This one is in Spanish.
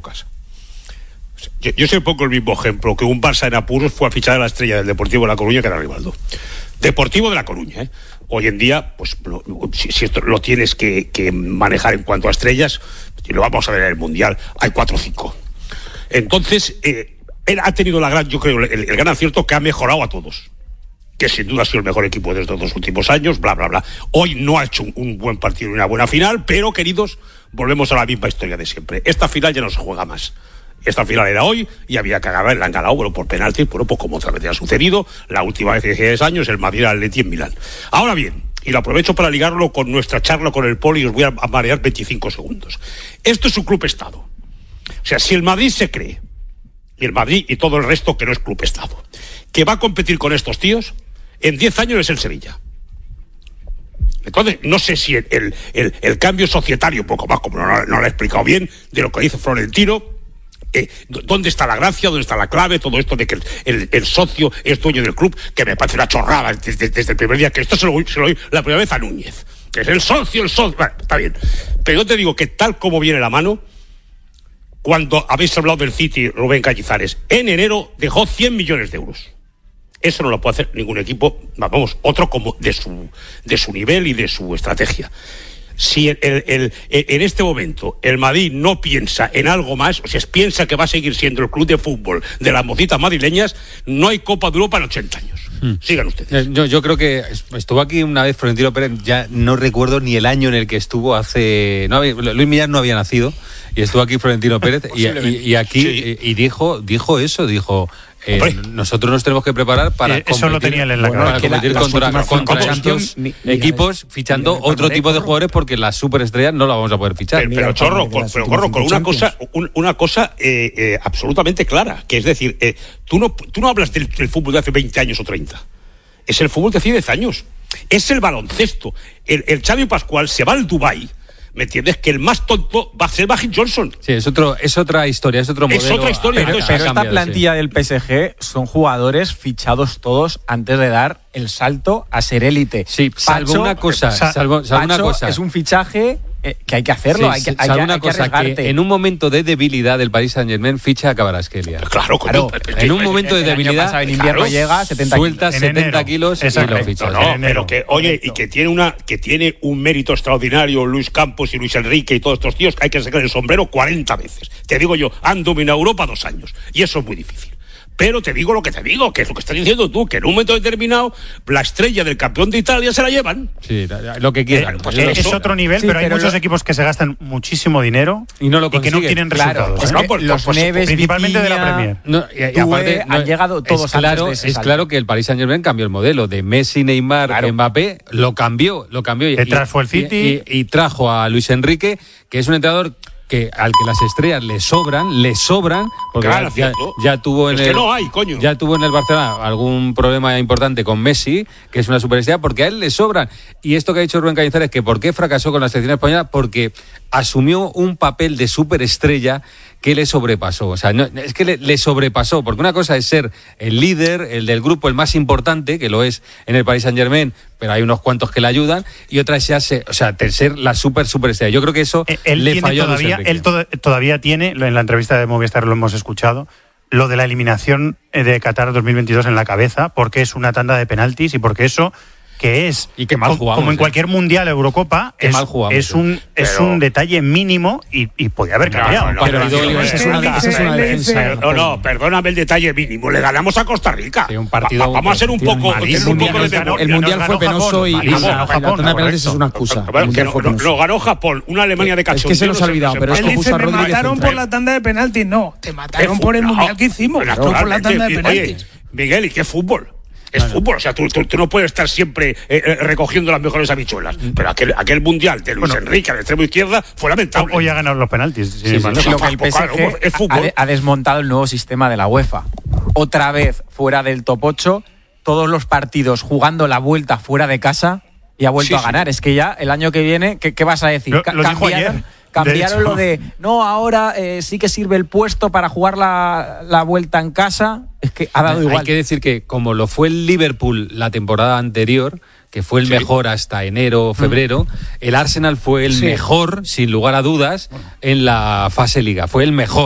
casa. Yo siempre pongo el mismo ejemplo, que un Barça en apuros fue a fichar a la estrella del Deportivo de La Coruña, que era Rivaldo. Deportivo de La Coruña, ¿eh? Hoy en día, pues si esto lo tienes que manejar en cuanto a estrellas, y lo vamos a ver en el Mundial, hay 4 o 5. Entonces, él ha tenido yo creo, el gran acierto que ha mejorado a todos, que sin duda ha sido el mejor equipo de estos 2 últimos años, bla, bla, bla. Hoy no ha hecho un buen partido y una buena final, pero, queridos, volvemos a la misma historia de siempre. Esta final ya no se juega más. Esta final era hoy y había que agarrar, la han ganado, bueno, por penaltis, bueno, pues como otra vez ha sucedido, la última vez hace 10 años, el Madrid Atleti en Milán. Ahora bien, y lo aprovecho para ligarlo con nuestra charla con el Poli, y os voy a marear 25 segundos. Esto es un club-estado. O sea, si el Madrid se cree, y el Madrid y todo el resto que no es club-estado, que va a competir con estos tíos, en 10 años es el Sevilla. Entonces, no sé si el cambio societario, un poco más, como no lo he explicado bien, de lo que dice Florentino, ¿dónde está la gracia? ¿Dónde está la clave? Todo esto de que el socio es dueño del club, que me parece una chorrada desde el primer día, que esto se lo oí la primera vez a Núñez, que es el socio, bueno, está bien. Pero yo te digo que tal como viene la mano, cuando habéis hablado del City, Rubén Cañizares, en enero dejó 100 millones de euros. Eso no lo puede hacer ningún equipo, vamos, otro como de su nivel y de su estrategia. Si en este momento el Madrid no piensa en algo más, o sea, piensa que va a seguir siendo el club de fútbol de las mocitas madrileñas, no hay Copa de Europa en 80 años. Sigan ustedes. Yo creo que estuvo aquí una vez Florentino Pérez, ya no recuerdo ni el año en el que estuvo Luis Millán no había nacido, y estuvo aquí Florentino Pérez y aquí sí. y dijo eso, nosotros nos tenemos que preparar para eso lo tenía él en la cabeza, contra estos equipos, fichando otro tipo de jugadores, porque las superestrellas no las vamos a poder fichar. Pero Gorro, con una cosa absolutamente clara, que es decir, tú no hablas del fútbol de hace 20 años o 30, es el fútbol de hace 10 años, es el baloncesto. El Xavi Pascual se va al Dubái, ¿me entiendes? Que el más tonto va a ser Magic Johnson. Sí, es otra historia, es otro modelo. Es otra historia. Pero esta plantilla del PSG son jugadores fichados todos antes de dar el salto a ser élite. Sí, salvo una cosa. Es un fichaje que hay que hacerlo, hay que arriesgarte. Que en un momento de debilidad del Paris Saint-Germain ficha a Kvaratskhelia. Claro. En un momento de debilidad, en invierno llega 70 sueltas 70 kilos y lo fichas. Pero que, oye, y que tiene un mérito extraordinario Luis Campos y Luis Enrique y todos estos tíos, que hay que sacar el sombrero 40 veces. Te digo yo, han dominado Europa 2 años, y eso es muy difícil. Pero te digo lo que te digo, que es lo que estás diciendo tú, que en un momento determinado la estrella del campeón de Italia se la llevan. Sí, lo que quieran. Es otro nivel, sí, pero hay muchos equipos que se gastan muchísimo dinero y que no tienen resultados. Los Neves, principalmente Vitinha, de la Premier. Y aparte, han llegado todos antes de ese salto. Claro que el Paris Saint-Germain cambió el modelo de Messi, Neymar, Mbappé, lo cambió. Detrás fue el City. Y trajo a Luis Enrique, que es un entrenador al que las estrellas le sobran, porque claro, ya tuvo en ya tuvo en el Barcelona algún problema importante con Messi, que es una superestrella, porque a él le sobran. Y esto que ha dicho Rubén Cañizares, que por qué fracasó con la selección española, porque asumió un papel de superestrella que le sobrepasó. O sea, es que le sobrepasó, porque una cosa es ser el líder, el del grupo, el más importante, que lo es en el Paris Saint-Germain, pero hay unos cuantos que le ayudan, y otra es ya ser la superestrella. Yo creo que eso le falló a Luis Enrique. Él todavía tiene, en la entrevista de Movistar lo hemos escuchado, lo de la eliminación de Qatar 2022 en la cabeza, porque es una tanda de penaltis y porque eso que es, y que mal jugamos, como en cualquier mundial, Eurocopa, es un detalle mínimo y podía haber cambiado. Perdóname el detalle mínimo. Le ganamos a Costa Rica. Sí, un partido vamos a ser un poco de memoria. El mundial fue penoso y la tanda de penaltis es una excusa. No ganó Japón, una Alemania de cachondeo. Es que se nos ha olvidado, pero él dice, me mataron por la tanda de penaltis. No, te mataron por el mundial que hicimos, no por la tanda de penaltis. Miguel, ¿y qué fútbol? Es fútbol, o sea, tú no puedes estar siempre recogiendo las mejores habichuelas. Pero aquel mundial de Luis Enrique al extremo izquierda fue lamentable. Hoy ha ganado los penaltis. Lo que el PSG ha desmontado el nuevo sistema de la UEFA. Otra vez fuera del top 8, todos los partidos jugando la vuelta fuera de casa y ha vuelto a ganar. Es que ya el año que viene, ¿qué vas a decir? Lo dijo ayer. Cambiaron lo de, ahora sí que sirve el puesto para jugar la vuelta en casa. Es que ha dado igual. Hay que decir que como lo fue el Liverpool la temporada anterior, que fue el mejor hasta enero o febrero, el Arsenal fue el mejor, sin lugar a dudas, en la fase Liga. Fue el mejor.